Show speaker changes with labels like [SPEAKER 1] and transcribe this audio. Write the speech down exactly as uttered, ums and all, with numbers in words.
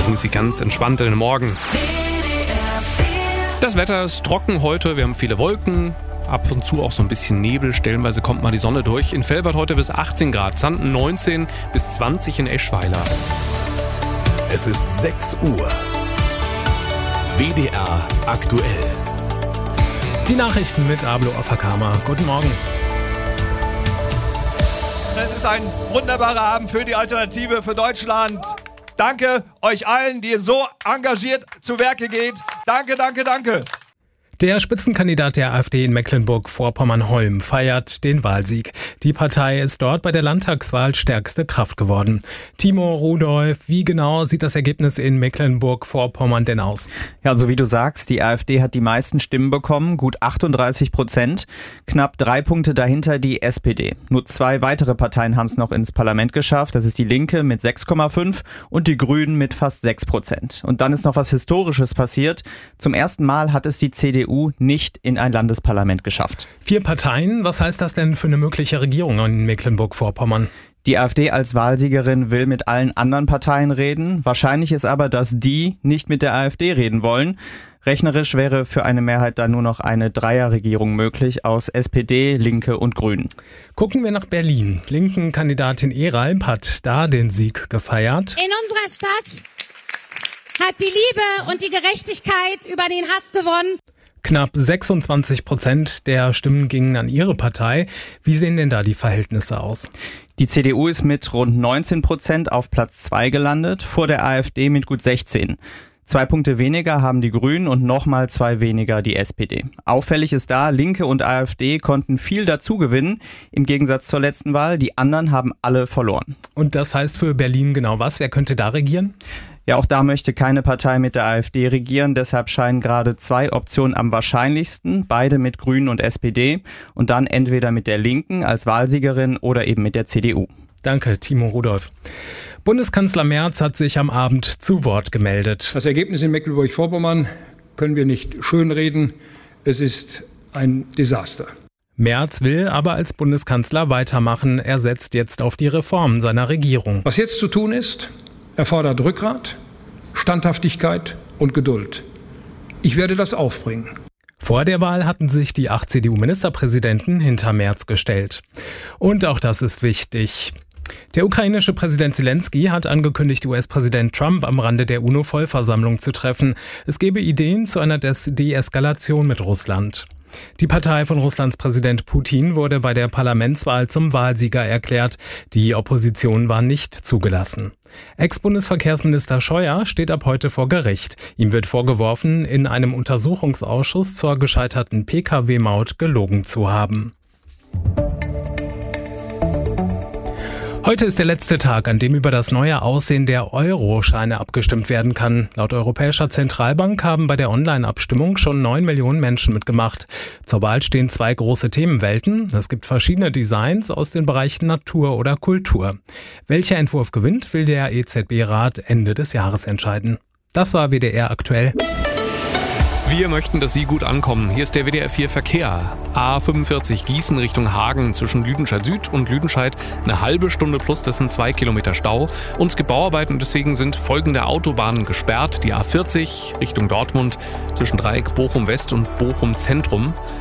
[SPEAKER 1] Kriegen Sie ganz entspannt in den Morgen. Das Wetter ist trocken heute, wir haben viele Wolken, ab und zu auch so ein bisschen Nebel, stellenweise kommt mal die Sonne durch. In Velbert heute bis achtzehn Grad, Xanten neunzehn bis zwanzig in Eschweiler.
[SPEAKER 2] Es ist sechs Uhr. W D R aktuell.
[SPEAKER 3] Die Nachrichten mit Ablo Afakama. Guten Morgen.
[SPEAKER 4] Es ist ein wunderbarer Abend für die Alternative für Deutschland. Danke euch allen, die so engagiert zu Werke geht. Danke, danke, danke.
[SPEAKER 3] Der Spitzenkandidat der AfD in Mecklenburg-Vorpommern-Holm feiert den Wahlsieg. Die Partei ist dort bei der Landtagswahl stärkste Kraft geworden. Timo Rudolph, wie genau sieht das Ergebnis in Mecklenburg-Vorpommern denn aus?
[SPEAKER 5] Ja, so wie du sagst, die AfD hat die meisten Stimmen bekommen, gut achtunddreißig Prozent. Knapp drei Punkte dahinter die S P D. Nur zwei weitere Parteien haben es noch ins Parlament geschafft. Das ist die Linke mit sechs Komma fünf und die Grünen mit fast sechs Prozent. Und dann ist noch was Historisches passiert. Zum ersten Mal hat es die C D U nicht in ein Landesparlament geschafft.
[SPEAKER 3] Vier Parteien, was heißt das denn für eine mögliche Regierung in Mecklenburg-Vorpommern?
[SPEAKER 5] Die AfD als Wahlsiegerin will mit allen anderen Parteien reden. Wahrscheinlich ist aber, dass die nicht mit der AfD reden wollen. Rechnerisch wäre für eine Mehrheit dann nur noch eine Dreierregierung möglich aus S P D, Linke und Grünen.
[SPEAKER 3] Gucken wir nach Berlin. Linken-Kandidatin Eralp hat da den Sieg gefeiert.
[SPEAKER 6] In unserer Stadt hat die Liebe und die Gerechtigkeit über den Hass gewonnen.
[SPEAKER 3] Knapp sechsundzwanzig Prozent der Stimmen gingen an ihre Partei. Wie sehen denn da die Verhältnisse aus?
[SPEAKER 5] Die C D U ist mit rund neunzehn Prozent auf Platz zwei gelandet, vor der AfD mit gut sechzehn. Zwei Punkte weniger haben die Grünen und nochmal zwei weniger die S P D. Auffällig ist da, Linke und AfD konnten viel dazu gewinnen, im Gegensatz zur letzten Wahl. Die anderen haben alle verloren.
[SPEAKER 3] Und das heißt für Berlin genau was? Wer könnte da regieren?
[SPEAKER 5] Ja, auch da möchte keine Partei mit der AfD regieren. Deshalb scheinen gerade zwei Optionen am wahrscheinlichsten. Beide mit Grünen und S P D. Und dann entweder mit der Linken als Wahlsiegerin oder eben mit der C D U.
[SPEAKER 3] Danke, Timo Rudolph. Bundeskanzler Merz hat sich am Abend zu Wort gemeldet.
[SPEAKER 7] Das Ergebnis in Mecklenburg-Vorpommern können wir nicht schönreden. Es ist ein Desaster.
[SPEAKER 3] Merz will aber als Bundeskanzler weitermachen. Er setzt jetzt auf die Reformen seiner Regierung.
[SPEAKER 7] Was jetzt zu tun ist, erfordert Rückgrat, Standhaftigkeit und Geduld. Ich werde das aufbringen.
[SPEAKER 3] Vor der Wahl hatten sich die acht C D U-Ministerpräsidenten hinter Merz gestellt. Und auch das ist wichtig. Der ukrainische Präsident Zelensky hat angekündigt, U S-Präsident Trump am Rande der UNO-Vollversammlung zu treffen. Es gebe Ideen zu einer Deeskalation mit Russland. Die Partei von Russlands Präsident Putin wurde bei der Parlamentswahl zum Wahlsieger erklärt. Die Opposition war nicht zugelassen. Ex-Bundesverkehrsminister Scheuer steht ab heute vor Gericht. Ihm wird vorgeworfen, in einem Untersuchungsausschuss zur gescheiterten P K W-Maut gelogen zu haben. Heute ist der letzte Tag, an dem über das neue Aussehen der Euro-Scheine abgestimmt werden kann. Laut Europäischer Zentralbank haben bei der Online-Abstimmung schon neun Millionen Menschen mitgemacht. Zur Wahl stehen zwei große Themenwelten. Es gibt verschiedene Designs aus den Bereichen Natur oder Kultur. Welcher Entwurf gewinnt, will der E Z B-Rat Ende des Jahres entscheiden. Das war W D R aktuell.
[SPEAKER 1] Wir möchten, dass Sie gut ankommen. Hier ist der W D R vier Verkehr. A fünfundvierzig Gießen Richtung Hagen zwischen Lüdenscheid Süd und Lüdenscheid eine halbe Stunde plus, das sind zwei Kilometer Stau. Und es gibt Bauarbeiten, deswegen sind folgende Autobahnen gesperrt. Die A vierzig Richtung Dortmund zwischen Dreieck Bochum West und Bochum Zentrum.